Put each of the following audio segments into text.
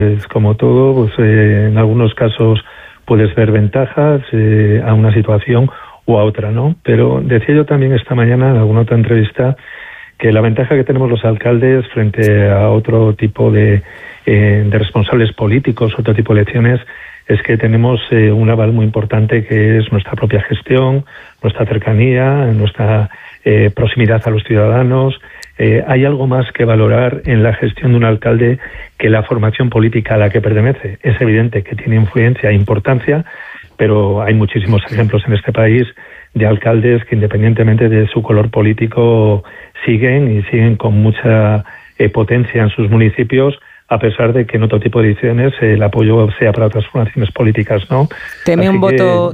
Es como todo, pues en algunos casos puedes ver ventajas a una situación o a otra, ¿no? Pero decía yo también esta mañana en alguna otra entrevista que la ventaja que tenemos los alcaldes frente a otro tipo de responsables políticos, otro tipo de elecciones, es que tenemos un aval muy importante que es nuestra propia gestión, nuestra cercanía, nuestra proximidad a los ciudadanos. Hay algo más que valorar en la gestión de un alcalde que la formación política a la que pertenece. Es evidente que tiene influencia e importancia, pero hay muchísimos ejemplos en este país de alcaldes que, independientemente de su color político, siguen con mucha potencia en sus municipios, a pesar de que en otro tipo de ediciones el apoyo sea para otras formaciones políticas, ¿no? ¿Teme un voto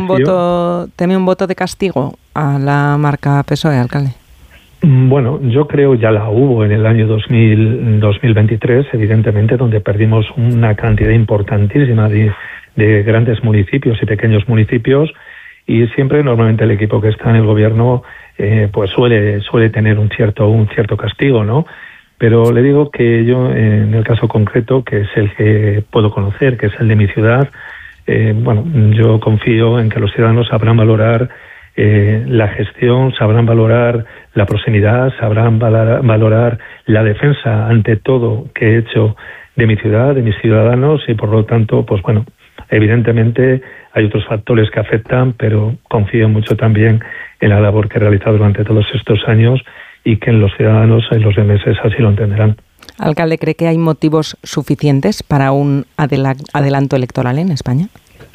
de castigo a la marca PSOE, alcalde? Bueno, yo creo ya la hubo en el año 2023, evidentemente, donde perdimos una cantidad importantísima de grandes municipios y pequeños municipios, y siempre normalmente el equipo que está en el gobierno pues suele tener un cierto castigo, ¿no? Pero le digo que yo, en el caso concreto, que es el que puedo conocer, que es el de mi ciudad, yo confío en que los ciudadanos sabrán valorar la gestión, sabrán valorar la proximidad, sabrán valorar la defensa ante todo que he hecho de mi ciudad, de mis ciudadanos, y por lo tanto, pues bueno, evidentemente hay otros factores que afectan, pero confío mucho también en la labor que he realizado durante todos estos años y que en los ciudadanos, en los meses, así lo entenderán. Alcalde, ¿cree que hay motivos suficientes para un adelanto electoral en España?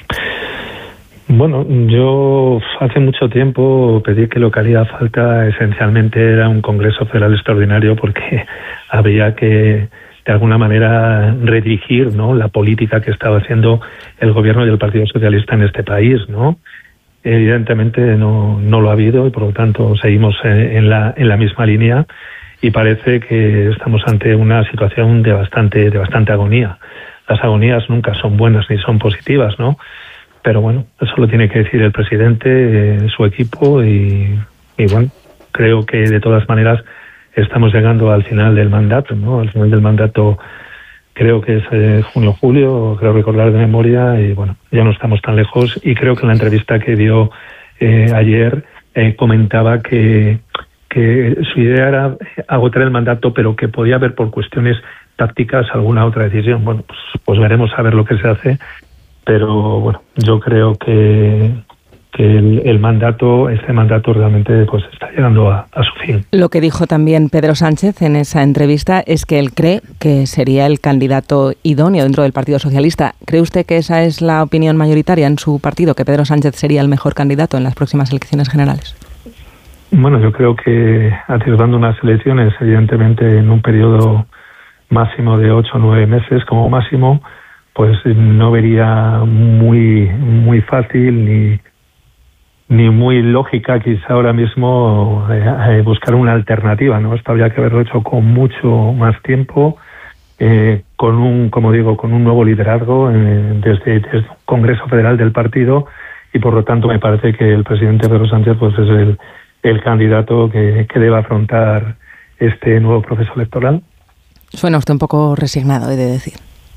Bueno, yo hace mucho tiempo pedí que lo que haría falta esencialmente era un Congreso Federal Extraordinario, porque habría que, de alguna manera, redirigir, ¿no?, la política que estaba haciendo el gobierno y el Partido Socialista en este país, ¿no? Evidentemente no lo ha habido y por lo tanto seguimos en la misma línea, y parece que estamos ante una situación de bastante agonía. Las agonías nunca son buenas ni son positivas, ¿no? Pero bueno, eso lo tiene que decir el presidente, su equipo, y bueno, creo que de todas maneras estamos llegando al final del mandato, ¿no? Al final del mandato creo que es junio-julio, creo recordar de memoria, y bueno, ya no estamos tan lejos, y creo que en la entrevista que dio ayer comentaba que su idea era agotar el mandato, pero que podía haber por cuestiones tácticas alguna otra decisión. Bueno, pues veremos a ver lo que se hace, pero bueno, yo creo que este mandato realmente pues está llegando a su fin. Lo que dijo también Pedro Sánchez en esa entrevista es que él cree que sería el candidato idóneo dentro del Partido Socialista. ¿Cree usted que esa es la opinión mayoritaria en su partido, que Pedro Sánchez sería el mejor candidato en las próximas elecciones generales? Bueno, yo creo que atisbando unas elecciones, evidentemente en un periodo máximo de 8 o 9 meses como máximo, pues no vería muy fácil ni muy lógica quizá ahora mismo buscar una alternativa, ¿no? Esto habría que haberlo hecho con mucho más tiempo, con un nuevo liderazgo desde un Congreso Federal del partido, y por lo tanto me parece que el presidente Pedro Sánchez pues es el candidato que debe afrontar este nuevo proceso electoral. Suena usted un poco resignado, he de decir.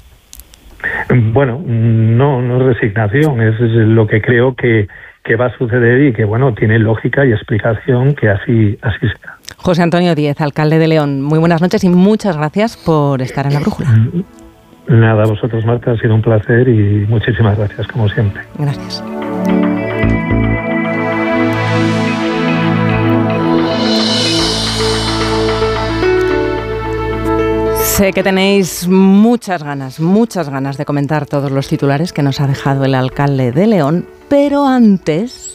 Bueno, no es resignación, es lo que creo que va a suceder y que, bueno, tiene lógica y explicación que así sea. José Antonio Díez, alcalde de León, muy buenas noches y muchas gracias por estar en La Brújula. Nada, a vosotros, Marta, ha sido un placer y muchísimas gracias, como siempre. Gracias. Sé que tenéis muchas ganas de comentar todos los titulares que nos ha dejado el alcalde de León, pero antes,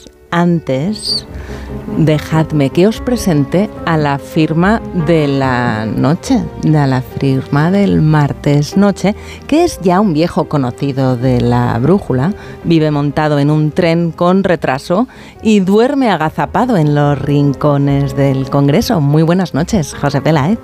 dejadme que os presente a la firma de la noche, a la firma del martes noche, que es ya un viejo conocido de La Brújula, vive montado en un tren con retraso y duerme agazapado en los rincones del Congreso. Muy buenas noches, José Peláez.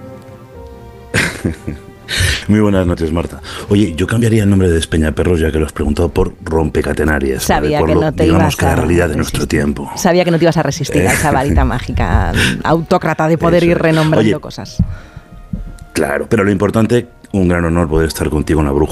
Muy buenas noches, Marta. Oye, yo cambiaría el nombre de Despeñaperros, ya que lo has preguntado, por Rompecatenarias. Sabía que no te ibas a la realidad de nuestro tiempo. Sabía que no te ibas a resistir a esa varita mágica, autócrata de poder ir renombrando cosas. Claro, pero lo importante, Un gran honor poder estar contigo en la brújula.